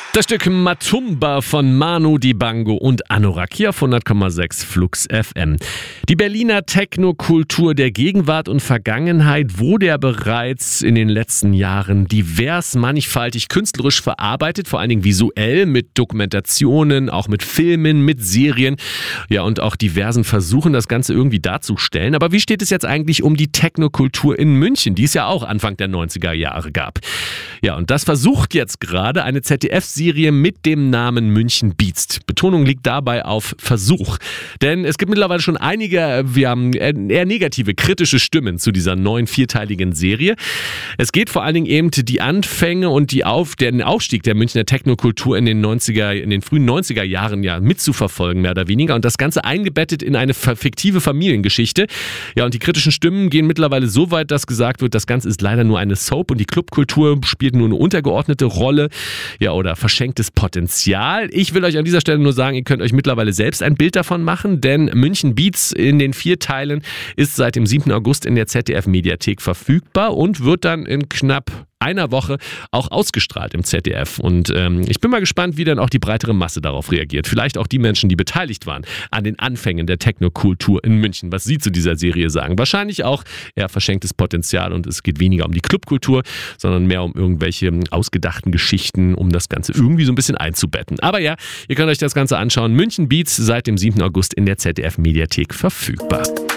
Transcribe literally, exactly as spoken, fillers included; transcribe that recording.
Das Stück Matumba von Manu Dibango und Anorak hier auf hundert Komma sechs Flux F M. Die Berliner Technokultur der Gegenwart und Vergangenheit wurde ja bereits in den letzten Jahren divers, mannigfaltig, künstlerisch verarbeitet, vor allen Dingen visuell mit Dokumentationen, auch mit Filmen, mit Serien, ja und auch diversen Versuchen, das Ganze irgendwie darzustellen. Aber wie steht es jetzt eigentlich um die Technokultur in München, die es ja auch Anfang der neunziger Jahre gab? Ja, und das versucht jetzt gerade eine Z D F-Serie mit dem Namen München Beats. Betonung liegt dabei auf Versuch. Denn es gibt mittlerweile schon einige, wir haben eher negative, kritische Stimmen zu dieser neuen vierteiligen Serie. Es geht vor allen Dingen eben die Anfänge und die Auf, den Aufstieg der Münchner Technokultur in den neunziger, in den frühen neunziger Jahren ja mitzuverfolgen, mehr oder weniger. Und das Ganze eingebettet in eine fiktive Familiengeschichte. Ja, und die kritischen Stimmen gehen mittlerweile so weit, dass gesagt wird, das Ganze ist leider nur eine Soap und die Clubkultur spielt nur eine untergeordnete Rolle. Ja, oder verschenktes Potenzial. Ich will euch an dieser Stelle nur sagen, ihr könnt euch mittlerweile selbst ein Bild davon machen, denn München Beats in den vier Teilen ist seit dem siebten August in der Z D F-Mediathek verfügbar und wird dann in knapp einer Woche auch ausgestrahlt im Z D F. Und ähm, ich bin mal gespannt, wie dann auch die breitere Masse darauf reagiert. Vielleicht auch die Menschen, die beteiligt waren an den Anfängen der Technokultur in München, was sie zu dieser Serie sagen. Wahrscheinlich auch eher verschenktes Potenzial und es geht weniger um die Clubkultur, sondern mehr um irgendwelche ausgedachten Geschichten, um das Ganze irgendwie so ein bisschen einzubetten. Aber ja, ihr könnt euch das Ganze anschauen. München Beats seit dem siebten August in der Z D F-Mediathek verfügbar.